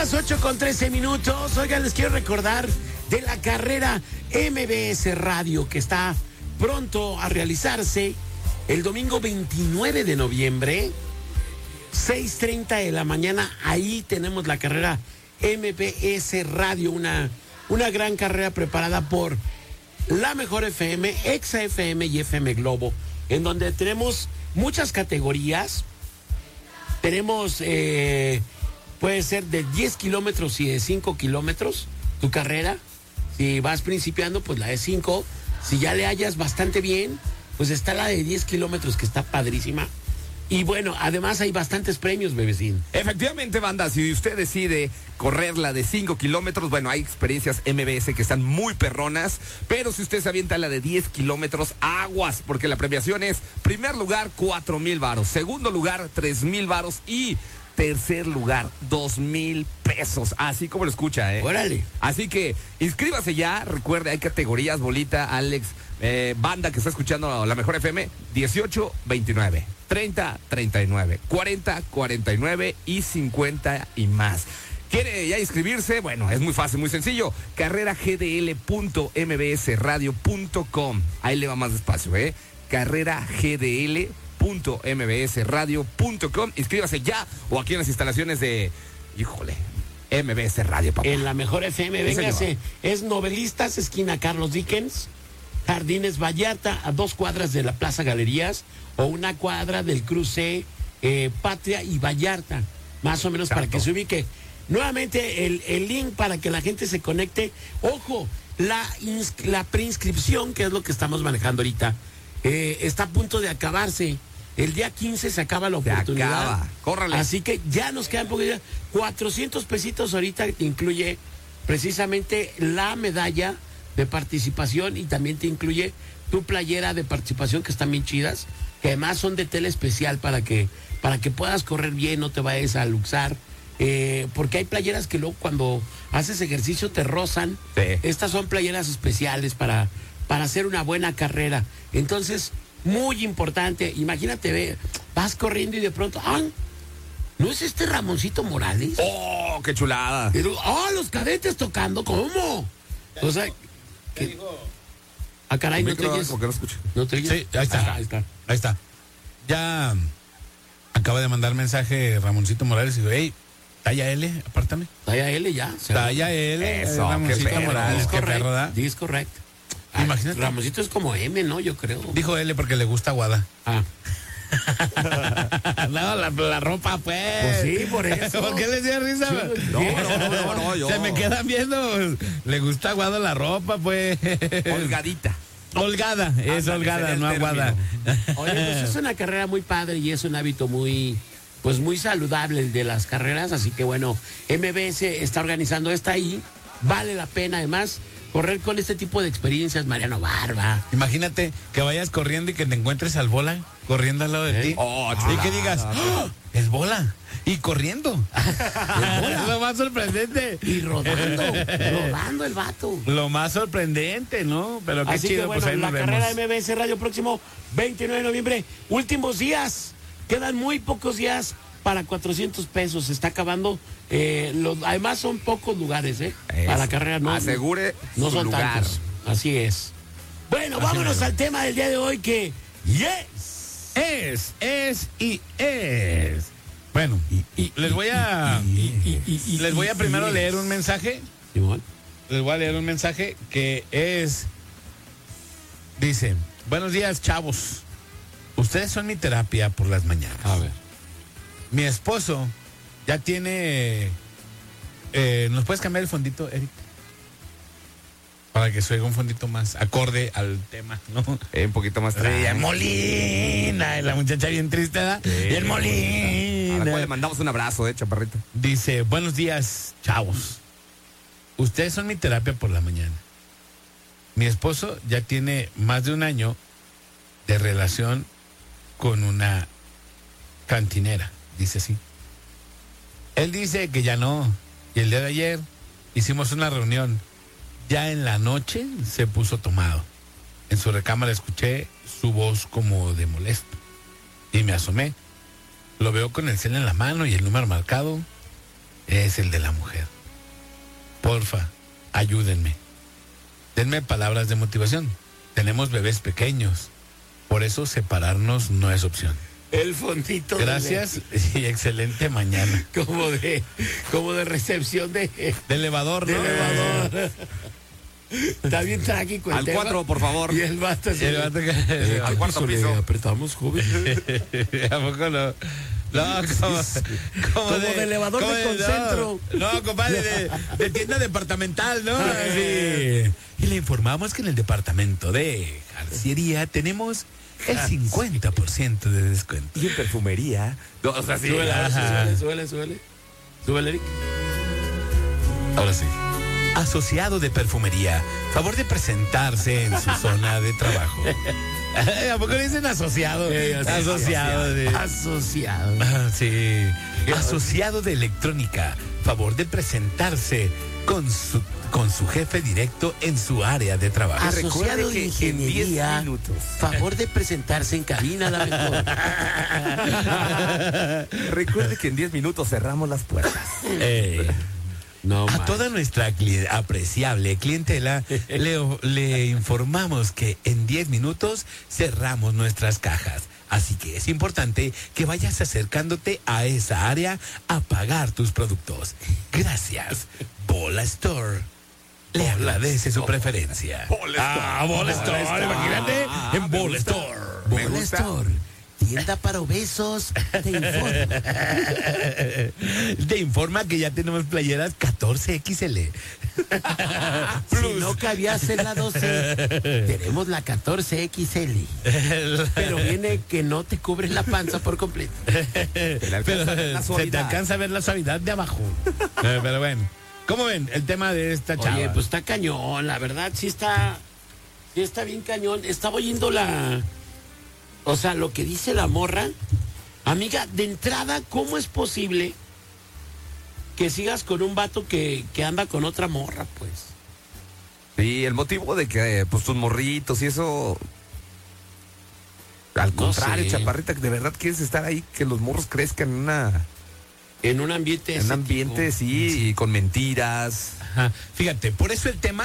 las 8:13. Oigan, les quiero recordar de la carrera MBS Radio que está pronto a realizarse el domingo 29 de noviembre, 6:30 de la mañana. Ahí tenemos la carrera MBS Radio, una gran carrera preparada por La Mejor FM, Exa FM y FM Globo, en donde tenemos muchas categorías. Tenemos, puede ser de 10 kilómetros y de 5 kilómetros tu carrera. Si vas principiando, pues la de 5. Si ya le hallas bastante bien, pues está la de 10 kilómetros, que está padrísima. Y bueno, además hay bastantes premios, bebecín. Efectivamente, banda, si usted decide correr la de 5 kilómetros, bueno, hay experiencias MBS que están muy perronas, pero si usted se avienta la de 10 kilómetros, aguas, porque la premiación es, primer lugar, 4,000 varos, segundo lugar, 3,000 varos y tercer lugar, 2,000 pesos, así como lo escucha, ¿eh? Órale. Así que inscríbase ya, recuerde, hay categorías, bolita, Alex, banda que está escuchando La Mejor FM, 18, 29, 30, 39, 40, 49 y 50 y más. ¿Quiere ya inscribirse? Bueno, es muy fácil, muy sencillo. carreragdl.mbsradio.com. Ahí le va más despacio, ¿eh? carreragdl.mbsradio.com. Inscríbase ya o aquí en las instalaciones de, MBS Radio, papá. En La Mejor FM, véngase. Es Novelistas, esquina Carlos Dickens, Jardines Vallarta, a 2 cuadras de la Plaza Galerías, o 1 cuadra del cruce Patria y Vallarta, más o menos. Exacto. Para que se ubique. Nuevamente el link para que la gente se conecte. Ojo, la preinscripción, que es lo que estamos manejando ahorita, está a punto de acabarse. El día 15 se acaba la oportunidad. Se acaba. Córrale. Así que ya nos quedan poco, 400 pesitos ahorita, que incluye precisamente la medalla de participación y también te incluye tu playera de participación, que están bien chidas, que además son de tela especial para que puedas correr bien, no te vayas a luxar, porque hay playeras que luego cuando haces ejercicio te rozan. Sí. Estas son playeras especiales para hacer una buena carrera. Entonces, muy importante, imagínate, vas corriendo y de pronto, ¿no es este Ramoncito Morales? ¡Oh, qué chulada! Pero, los Cadetes tocando, ¿cómo? O sea, ¿qué dijo? Caray, no te oyes. ¿Por qué no escucho? ¿No te oyes? Sí, ahí está. Ahí está. Ya acaba de mandar mensaje Ramoncito Morales y digo, hey, talla L, apártame. Talla L ya. Talla L, Eso, Ramoncito qué perro. Morales, qué perro, ¿verdad? Sí, es correcto. Imagínate. Ramoncito es como M, ¿no? Yo creo. Dijo L porque le gusta Guada. No, la ropa, pues. Sí, por eso. ¿Por qué le dio risa? No, yo. Se me quedan viendo. Le gusta Guada la ropa, pues. Holgadita. Holgada, es holgada, no aguada. Oye, pues es una carrera muy padre y es un hábito muy saludable el de las carreras, así que bueno, MBS está organizando esta ahí, vale la pena además correr con este tipo de experiencias, Mariano Barba. Imagínate que vayas corriendo y que te encuentres al Bola corriendo al lado de ti. Y que digas, es Bola. Y corriendo. Es lo más sorprendente. Y rodando el vato. Lo más sorprendente, ¿no? Pero qué así chido, que bueno, pues ahí la nos carrera vemos. MBS Radio próximo 29 de noviembre. Últimos días. Quedan muy pocos días para 400 pesos. Se está acabando. Además son pocos lugares, para la carrera. No, asegure no su son lugar. tantos. Así es. Bueno, vámonos al tema del día de hoy, que Es. Bueno, les voy a primero leer un mensaje. Simón. Les voy a leer un mensaje que dice, buenos días, chavos. Ustedes son mi terapia por las mañanas. A ver. Mi esposo ya tiene... ¿nos puedes cambiar el fondito, Eric? Para que se oiga un fondito más acorde al tema, ¿no? Un poquito más tarde. El Molina, la muchacha bien triste, ¿verdad? Sí. Y el Molina. A la cual le mandamos un abrazo, chaparrito. Dice, buenos días, chavos. Ustedes son mi terapia por la mañana. Mi esposo ya tiene más de 1 año de relación con una cantinera, dice así. Él dice que ya no. Y el día de ayer hicimos una reunión. Ya en la noche se puso tomado. En su recámara escuché su voz como de molesto. Y me asomé. Lo veo con el cel en la mano y el número marcado. es el de la mujer. Porfa, ayúdenme. Denme palabras de motivación. Tenemos bebés pequeños. Por eso separarnos no es opción. El fondito. Gracias y excelente mañana. Como de recepción de elevador, ¿no? elevador. Está bien trágico el Al tema. 4, por favor. Y el vato así. Al cuarto piso. Apretamos, joven. ¿A poco no? No, como de elevador de Concentro. No, compadre, de tienda departamental, ¿no? Sí. Y le informamos que en el departamento de jarciería tenemos el 50% de descuento. Y en perfumería. No, o sea, sí. Súbele. Súbele, Eric. Ahora sí. Asociado de perfumería, favor de presentarse en su zona de trabajo. ¿A poco le dicen asociado? Asociado. Ah, sí. Asociado de electrónica, favor de presentarse con su jefe directo en su área de trabajo. Asociado de que ingeniería, en 10 minutos. favor de presentarse en cabina, la mejor. Recuerde que en 10 minutos cerramos las puertas. No, A toda nuestra apreciable clientela le informamos que en 10 minutos cerramos nuestras cajas. Así que es importante que vayas acercándote a esa área a pagar tus productos. Gracias. Bola Store. Le agradece su preferencia. Bola Store. Imagínate en Bola Store. Me Bola gusta. Store, tienda para obesos, te informa. Te informa que ya tenemos playeras 14XL. Si no cabías en la 12, tenemos la 14XL. Pero viene que no te cubre la panza por completo. Pero se te alcanza a ver la suavidad de abajo. Pero bueno, ¿cómo ven el tema de esta chava? Oye, pues está cañón, la verdad sí está bien cañón. Estaba oyendo o sea, lo que dice la morra. Amiga, de entrada, ¿cómo es posible que sigas con un vato que anda con otra morra, pues? Sí, el motivo de que pues tus morritos y eso. Al contrario, sé. chaparrita, que de verdad quieres estar ahí, que los morros crezcan En un ambiente en un ambiente, sí, y con mentiras. Ajá. Fíjate, por eso el tema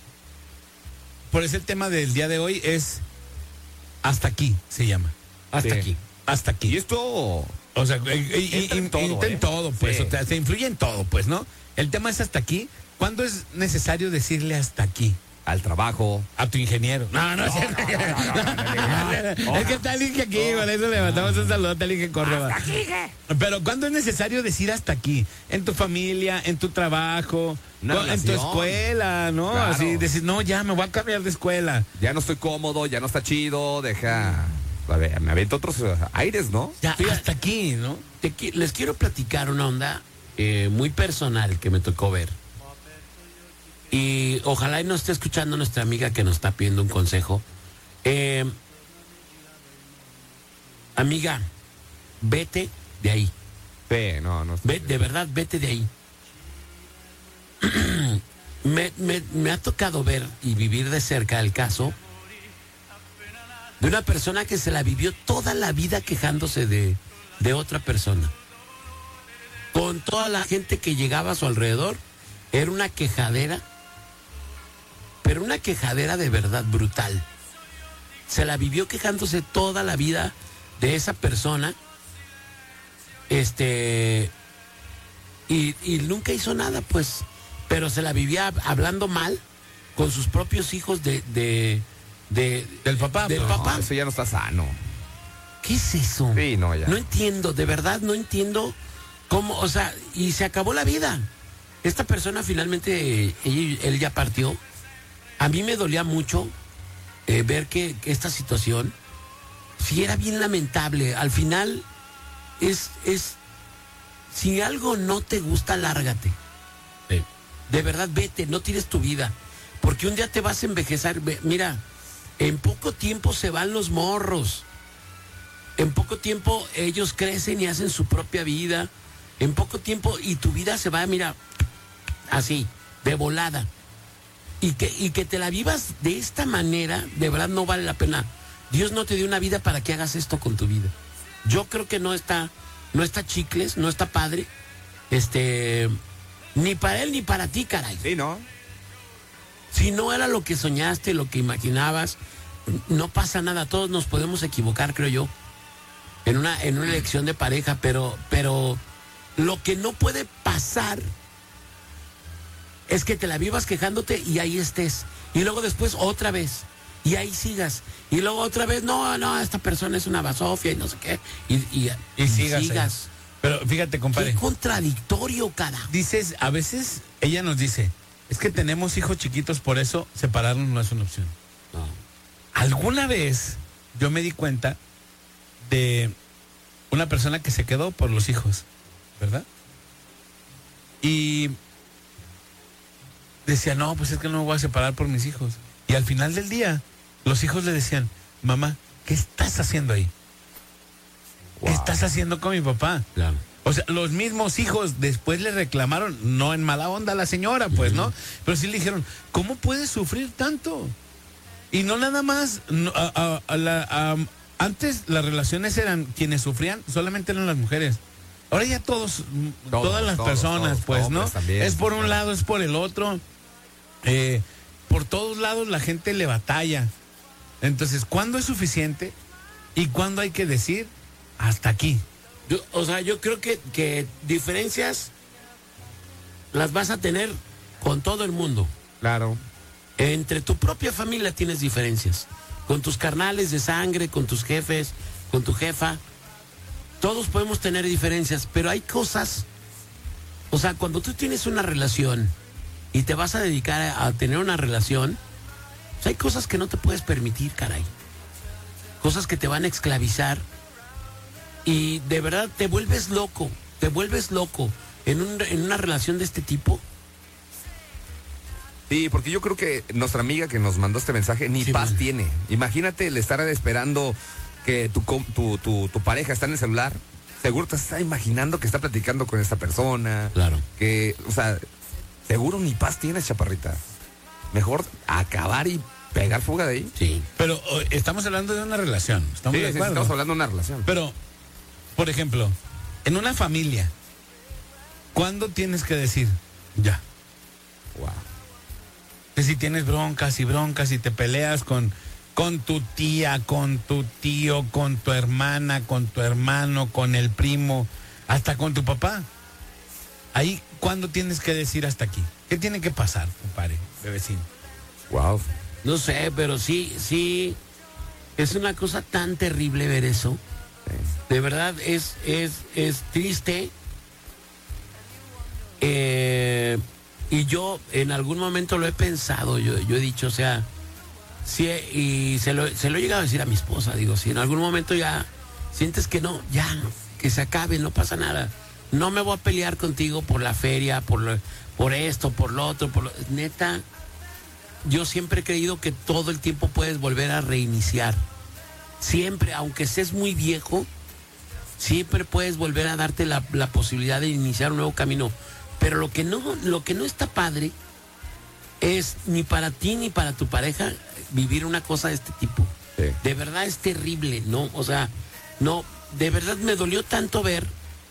del día de hoy es hasta aquí, se llama. Hasta Sí. aquí. Hasta aquí. Y esto. O sea, Entra en todo, entra en todo, pues. Sí. O sea, se influye en todo, pues, ¿no? El tema es hasta aquí. ¿Cuándo es necesario decirle hasta aquí? Al trabajo. A tu ingeniero. No, es cierto. Es que está el Inge aquí, por eso le mandamos un saludo al Inge Córdoba. Pero ¿cuándo es necesario decir hasta aquí? En tu familia, en tu trabajo, Una en tu relación. escuela, ¿no? Claro. Así decir, no, ya me voy a cambiar de escuela. Ya no estoy cómodo, ya no está chido, deja. A ver, me avento otros aires, ¿no? Ya, Fíjate. hasta aquí, ¿no? Les quiero platicar una onda muy personal que me tocó ver. Y ojalá y nos esté escuchando nuestra amiga que nos está pidiendo un consejo. Amiga, vete de ahí. Sí, no. De verdad, vete de ahí. me ha tocado ver y vivir de cerca el caso de una persona que se la vivió toda la vida quejándose de otra persona. Con toda la gente que llegaba a su alrededor, era una quejadera, pero una quejadera de verdad brutal. Se la vivió quejándose toda la vida de esa persona. Y nunca hizo nada, pues. Pero se la vivía hablando mal con sus propios hijos del papá. No, eso ya no está sano. ¿Qué es eso? Sí, no, ya. No entiendo, de verdad no entiendo cómo, o sea, y se acabó la vida. Esta persona finalmente, él ya partió. A mí me dolía mucho ver que esta situación, sí era bien lamentable. Al final, si algo no te gusta, lárgate. De verdad, vete, no tires tu vida. Porque un día te vas a envejecer. Mira, en poco tiempo se van los morros. En poco tiempo ellos crecen y hacen su propia vida. En poco tiempo y tu vida se va, mira, así, de volada. Y que te la vivas de esta manera, de verdad no vale la pena. Dios no te dio una vida para que hagas esto con tu vida. Yo creo que no está chicles, no está padre. ni para él ni para ti, caray. Sí, ¿no? Si no era lo que soñaste, lo que imaginabas, no pasa nada, todos nos podemos equivocar, creo yo, en una elección de pareja, pero lo que no puede pasar es que te la vivas quejándote y ahí estés. Y luego después otra vez. Y ahí sigas. Y luego otra vez, no, esta persona es una basofia y no sé qué. Y sigas. Pero fíjate, compadre. Qué contradictorio, cara. Dices, a veces ella nos dice, es que tenemos hijos chiquitos, por eso separarnos no es una opción. No. Alguna vez yo me di cuenta de una persona que se quedó por los hijos, ¿verdad? Y decía, no, pues es que no me voy a separar por mis hijos. Y al final del día, los hijos le decían, mamá, ¿qué estás haciendo ahí? Wow. ¿Qué estás haciendo con mi papá? Claro. O sea, los mismos hijos después le reclamaron, no en mala onda a la señora, pues, ¿no? Pero sí le dijeron, ¿cómo puedes sufrir tanto? Y no nada más, antes las relaciones eran, quienes sufrían solamente eran las mujeres. Ahora ya todas las personas, pues, ¿no? También, es por un claro. lado, es por el otro. Por todos lados la gente le batalla. Entonces, ¿cuándo es suficiente? ¿Y cuándo hay que decir hasta aquí? Yo creo que diferencias las vas a tener con todo el mundo. Claro. Entre tu propia familia tienes diferencias. Con tus carnales de sangre, con tus jefes, con tu jefa. Todos podemos tener diferencias, pero hay cosas. O sea, cuando tú tienes una relación y te vas a dedicar a tener una relación, pues hay cosas que no te puedes permitir, caray. Cosas que te van a esclavizar. Y de verdad te vuelves loco en una relación de este tipo. Sí, porque yo creo que nuestra amiga que nos mandó este mensaje ni Sí, paz man. tiene. Imagínate el estar esperando que tu pareja está en el celular. Seguro te está imaginando que está platicando con esta persona. Claro. Que, o sea, seguro ni paz tienes, chaparrita. Mejor acabar y pegar fuga de ahí. Sí. Pero estamos hablando de una relación, estamos de acuerdo. estamos hablando de una relación. Pero, por ejemplo, en una familia, ¿cuándo tienes que decir ya? Wow. Que si tienes broncas y te peleas con tu tía, con tu tío, con tu hermana, con tu hermano, con el primo, hasta con tu papá. Ahí, ¿cuándo tienes que decir hasta aquí? ¿Qué tiene que pasar, compadre, bebecín? Wow. No sé, pero sí, es una cosa tan terrible ver eso. De verdad, es triste. Y yo en algún momento lo he pensado, yo he dicho, o sea, sí, y se lo he llegado a decir a mi esposa, digo, si en algún momento ya sientes que no, ya, que se acabe, no pasa nada. No me voy a pelear contigo por la feria, por esto, por lo otro, neta, yo siempre he creído que todo el tiempo puedes volver a reiniciar. Siempre, aunque estés muy viejo, siempre puedes volver a darte la posibilidad de iniciar un nuevo camino. Pero lo que no está padre es ni para ti ni para tu pareja vivir una cosa de este tipo. Sí. De verdad es terrible, ¿no? O sea, no, de verdad me dolió tanto ver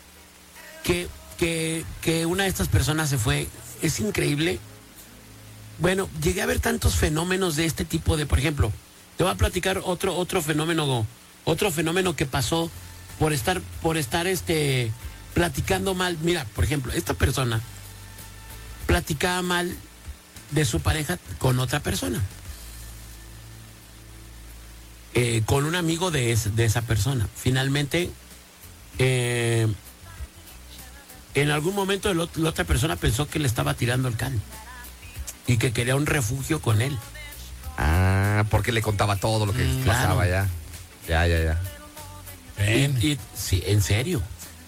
que una de estas personas se fue. Es increíble. Bueno, llegué a ver tantos fenómenos de este tipo de, por ejemplo, te voy a platicar otro fenómeno que pasó por estar platicando mal. Mira, por ejemplo, esta persona platicaba mal de su pareja con otra persona. Con un amigo de esa persona. Finalmente, en algún momento la otra persona pensó que le estaba tirando el can y que quería un refugio con él. Ah, porque le contaba todo lo que pasaba ya. Ya. Y sí, en serio.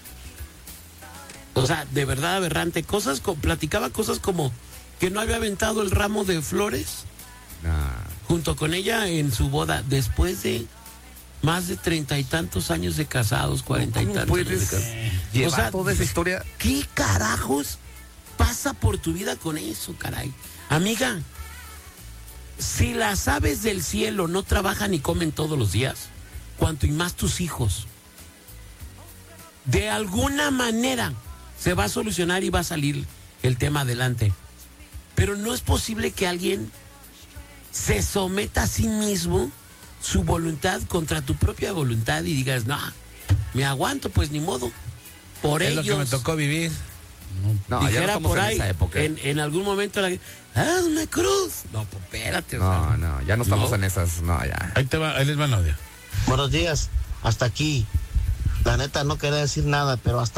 O sea, de verdad aberrante. Platicaba cosas como que no había aventado el ramo de flores junto con ella en su boda después de más de 30 y tantos años de casados, 40 y tantos años de casados. Llevar, o sea, toda esa historia. ¿Qué carajos pasa por tu vida con eso, caray? Amiga, si las aves del cielo no trabajan y comen todos los días, cuanto y más tus hijos. De alguna manera se va a solucionar y va a salir el tema adelante. Pero no es posible que alguien se someta a sí mismo su voluntad contra tu propia voluntad y digas, no, me aguanto, pues ni modo. Por Es ellos. lo que me tocó vivir. No, ya no Dijera estamos por en ahí, esa época. en algún momento, una cruz. No, pues espérate. o No, sea, no, ya no estamos no. en esas, no, ya. Ahí les va el audio. Buenos días, hasta aquí. La neta no quería decir nada, pero hasta